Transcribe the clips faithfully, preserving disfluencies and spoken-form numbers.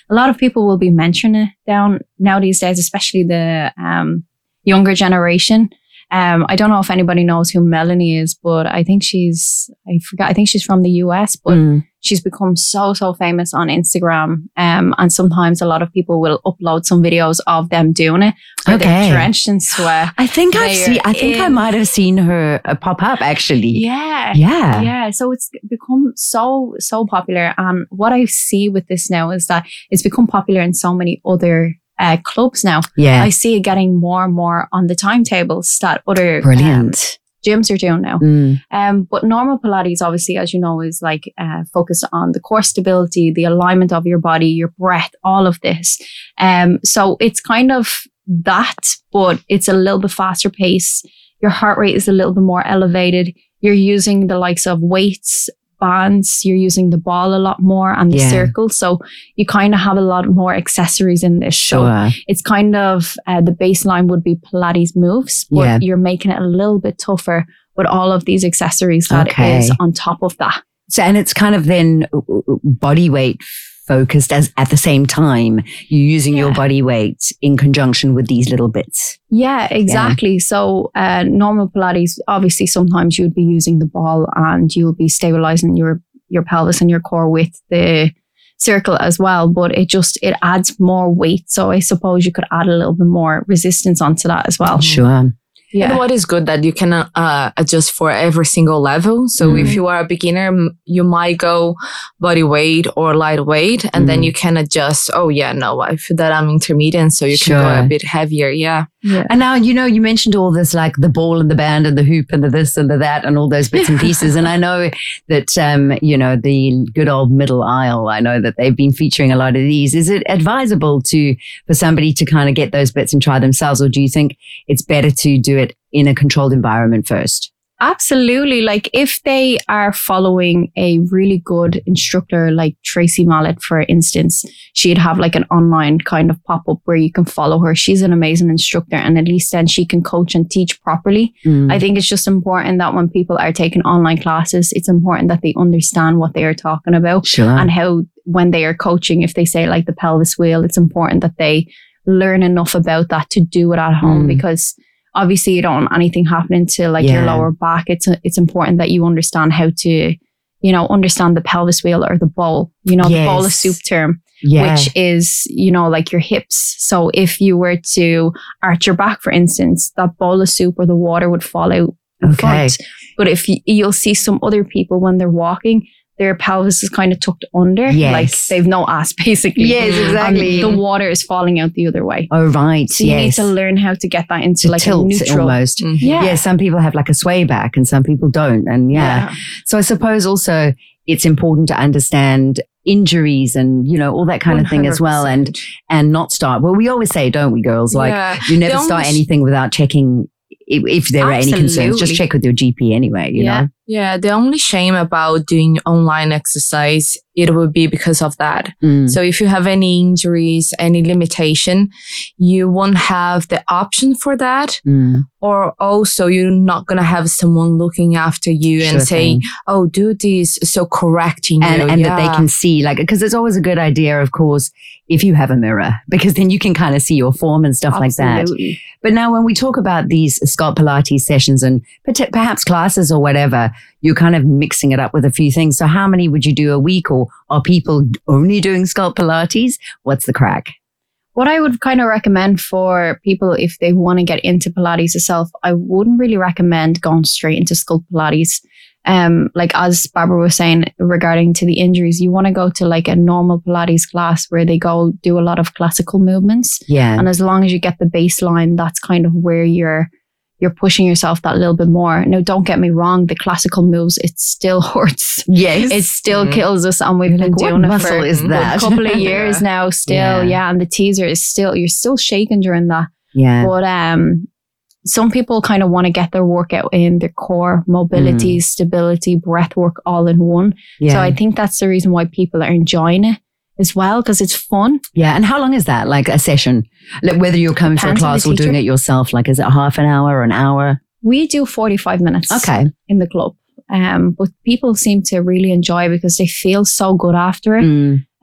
a lot of people will be mentioning it down now these days, especially the um, younger generation. Um, I don't know if anybody knows who Melanie is, but I think she's, I forgot, I think she's from the U S, but mm. she's become so, so famous on Instagram. Um, and sometimes a lot of people will upload some videos of them doing it. Where okay. They're drenched in sweat. I think I've seen, I think in, I might have seen her uh, pop up actually. Yeah. Yeah. Yeah. So it's become so, so popular. And what I see with this now is that it's become popular in so many other Uh, clubs now. Yeah. I see it getting more and more on the timetables that other Brilliant. Um, gyms are doing now. Mm. Um, but normal Pilates, obviously, as you know, is like uh, focused on the core stability, the alignment of your body, your breath, all of this. Um, so it's kind of that, but it's a little bit faster pace. Your heart rate is a little bit more elevated. You're using the likes of weights, bands, you're using the ball a lot more and the yeah. circle. So you kind of have a lot more accessories in this. Sure. So it's kind of, uh, the baseline would be Pilates moves, but yeah. you're making it a little bit tougher with all of these accessories that okay. is on top of that. So, and it's kind of then body weight focused as at the same time you're using yeah. your body weight in conjunction with these little bits. Yeah, exactly. Yeah. So uh, normal Pilates, obviously sometimes you'd be using the ball and you'll be stabilizing your, your pelvis and your core with the circle as well, but it just, it adds more weight. So I suppose you could add a little bit more resistance onto that as well. Sure. Yeah. And what is good that you can uh, adjust for every single level. So mm. if you are a beginner, you might go body weight or light weight, and mm. then you can adjust. Oh yeah, no, I feel that I'm intermediate, so you sure. can go a bit heavier. Yeah. yeah. And now, you know, you mentioned all this, like the ball and the band and the hoop and the this and the that and all those bits and pieces. And I know that, um, you know, the good old middle aisle, I know that they've been featuring a lot of these. Is it advisable to, for somebody to kind of get those bits and try themselves? Or do you think it's better to do it in a controlled environment first? Absolutely. Like if they are following a really good instructor, like Tracy Mallet, for instance, she'd have like an online kind of pop-up where you can follow her. She's an amazing instructor, and at least then she can coach and teach properly. Mm. I think it's just important that when people are taking online classes, it's important that they understand what they are talking about. Sure. And how, when they are coaching, if they say like the pelvis wheel, it's important that they learn enough about that to do it at home, mm. because obviously you don't want anything happening to like yeah. your lower back. It's a, it's important that you understand how to, you know, understand the pelvis wheel or the bowl, you know, yes. the bowl of soup term, yeah. which is, you know, like your hips. So if you were to arch your back, for instance, that bowl of soup or the water would fall out in okay. front. But if you, you'll see some other people when they're walking, their pelvis is kind of tucked under, yes. like they've no ass basically. Yes, exactly. And the water is falling out the other way. Oh, right. So you yes. need to learn how to get that into the like tilt a neutral. Almost. Mm-hmm. Yeah. yeah. Some people have like a sway back and some people don't. And yeah. yeah. So I suppose also it's important to understand injuries and, you know, all that kind one hundred percent. Of thing as well. And, and not start. Well, we always say, don't we, girls? Like yeah. you never start anything without checking if, if there Absolutely. are any concerns. Just check with your G P anyway, you yeah. know? Yeah, the only shame about doing online exercise, it would be because of that. Mm. So if you have any injuries, any limitation, you won't have the option for that. Mm. Or also you're not going to have someone looking after you Sure and saying, thing. oh, do this. So correcting and, you. And yeah. that they can see, like, because it's always a good idea, of course, if you have a mirror, because then you can kind of see your form and stuff Absolutely. like that. But now when we talk about these Sculpt Pilates sessions and perhaps classes or whatever, you're kind of mixing it up with a few things. So how many would you do a week, or are people only doing Sculpt Pilates? What's the crack? What I would kind of recommend for people if they want to get into Pilates itself, I wouldn't really recommend going straight into Sculpt Pilates. Um, like as Barbara was saying regarding to the injuries, you want to go to like a normal Pilates class where they go do a lot of classical movements. Yeah. And as long as you get the baseline, that's kind of where you're you're pushing yourself that little bit more. Now, don't get me wrong, the classical moves, it still hurts. Yes. It still mm-hmm. kills us, and we've You're been like, doing what it for is that? a couple of years yeah. now still. Yeah. yeah. And the teaser is still, you're still shaking during that. Yeah. But um, some people kind of want to get their workout in, their core, mobility, mm. stability, breath work all in one. Yeah. So I think that's the reason why people are enjoying it as well, because it's fun. Yeah. And how long is that? Like a session? Like whether you're coming Depends for a class or doing it yourself, like is it half an hour or an hour? We do forty-five minutes okay. in the club. Um, but people seem to really enjoy it because they feel so good after it. Mm.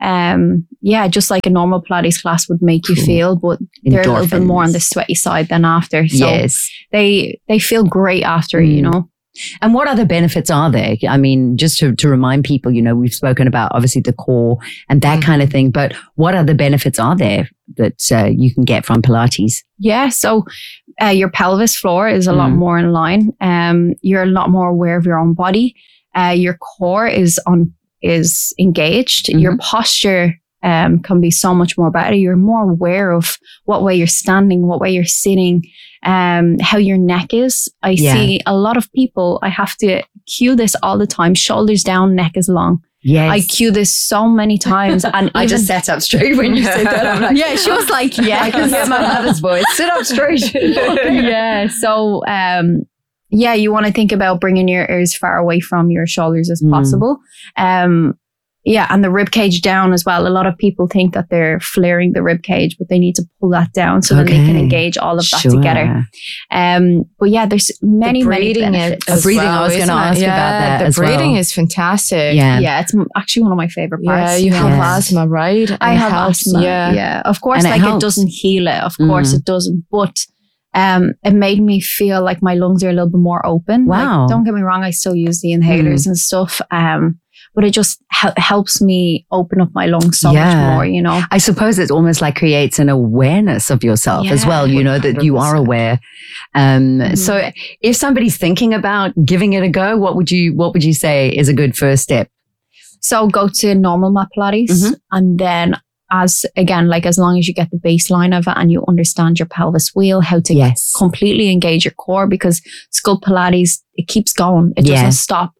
um, yeah, just like a normal Pilates class would make you Cool. feel, but they're a little bit more Endorphins. on the sweaty side than after. So yes. they they feel great after it, you Mm. know. And what other benefits are there? I mean, just to, to remind people, you know, we've spoken about obviously the core and that Mhm. kind of thing, but what other benefits are there that uh, you can get from Pilates? Yeah, so uh, your pelvis floor is a lot Mm. more in line. Um, you're a lot more aware of your own body. Uh, your core is on is engaged. Mhm. Your posture um, can be so much more better. You're more aware of what way you're standing, what way you're sitting, um, how your neck is. I Yeah. see a lot of people. I have to cue this all the time: shoulders down, neck is long. Yes. I cue this so many times, and I even, just sat up straight when you said that. I'm like, yeah, she was like, yeah, I can hear my mother's voice. Sit up straight. yeah. So, um, yeah, you want to think about bringing your ears far away from your shoulders as Mm. possible. Um, yeah, and the rib cage down as well. A lot of people think that they're flaring the rib cage, but they need to pull that down so then they can Okay. engage all of that Sure. together. Um, but yeah, there's many, The many breathing benefits. is- Uh, breathing, I was isn't gonna it? ask yeah, about that The as well. breathing is fantastic. Yeah. Yeah, it's m- actually one of my favorite Yeah, parts. you have Yeah. asthma, right? I And it have helps, asthma. Yeah. Yeah. Of course, And it like it helps. doesn't heal it. Of course Mm. it doesn't. But um, it made me feel like my lungs are a little bit more open. Like, Wow. don't get me wrong. I still use the inhalers and stuff. Um, but it just hel- helps me open up my lungs so Yeah. much more, you know? I suppose it almost like creates an awareness of yourself as Yeah, well, you know, that you are one hundred percent. aware. Um, Mhm. So if somebody's thinking about giving it a go, what would you, what would you say is a good first step? So go to normal mat Pilates Mhm. and then as again, like as long as you get the baseline of it and you understand your pelvis wheel, how to Yes. completely engage your core, because Sculpt Pilates, it keeps going. It doesn't Yeah. stop.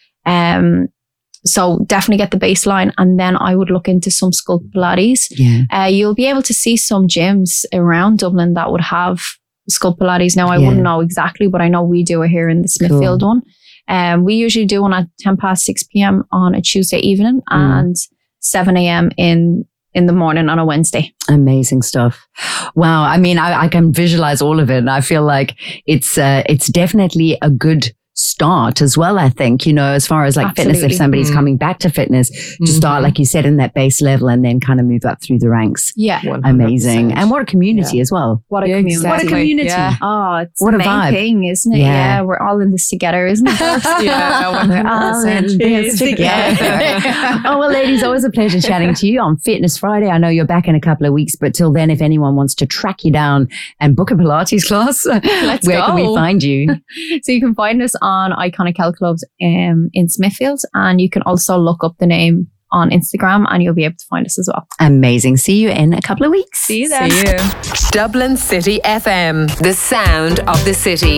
Um, so definitely get the baseline, and then I would look into some Sculpt Pilates. Yeah. Uh, you'll be able to see some gyms around Dublin that would have Sculpt Pilates. Now I Yeah. wouldn't know exactly, but I know we do it here in the Smithfield one. Um, we usually do one at ten past six p.m. on a Tuesday evening Mm. and seven a.m. in in the morning on a Wednesday. Amazing stuff. Wow. I mean, I, I can visualize all of it, and I feel like it's uh, it's definitely a good start as well. I think, you know, as far as like fitness, if Absolutely. somebody's Mm. coming back to fitness, to start, Mhm. like you said, in that base level and then kind of move up through the ranks. Yeah. one hundred percent. Amazing. And what a community as well. What a Yeah, community. What a exactly. community. Yeah. Oh, it's What the a main vibe. thing, isn't it? Yeah. Yeah. We're all in this together, isn't it? Yeah, one We're hundred all in percent. this together. Oh, well, ladies, always a pleasure chatting to you on Fitness Friday. I know you're back in a couple of weeks, but till then, if anyone wants to track you down and book a Pilates class, Let's where can we go. find you? So you can find us on Iconic Health Clubs um, in Smithfield, and you can also look up the name on Instagram and you'll be able to find us as well. Amazing. See you in a couple of weeks. See you then. See you. Dublin City F M, the sound of the city.